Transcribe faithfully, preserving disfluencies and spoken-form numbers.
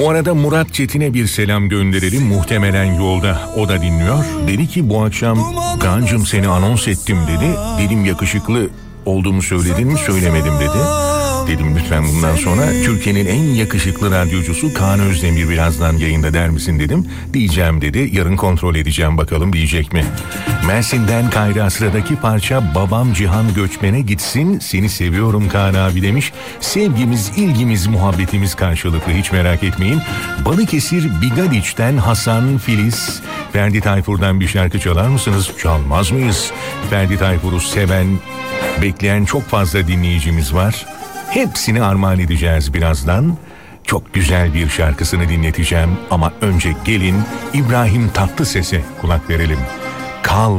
Bu arada Murat Çetin'e bir selam gönderelim. Muhtemelen yolda, o da dinliyor. Dedi ki bu akşam Kaan'cığım seni anons ettim dedi. Dedim yakışıklı olduğumu söyledin mi? Söylemedim dedi. Dedim lütfen bundan sonra Türkiye'nin en yakışıklı radyocusu Kaan Özdemir birazdan yayında der misin dedim. Diyeceğim dedi. Yarın kontrol edeceğim bakalım diyecek mi? Mersin'den Kayra sıradaki parça Babam Cihan Göçmen'e gitsin. Seni seviyorum Kaan abi demiş. Sevgimiz, ilgimiz, muhabbetimiz karşılıklı, hiç merak etmeyin. Balıkesir Bigadiç'ten Hasan Filiz. Ferdi Tayfur'dan bir şarkı çalar mısınız? Çalmaz mıyız? Ferdi Tayfur'u seven, bekleyen çok fazla dinleyicimiz var. Hepsini armağan edeceğiz birazdan. Çok güzel bir şarkısını dinleteceğim ama önce gelin İbrahim Tatlıses'e kulak verelim. Kal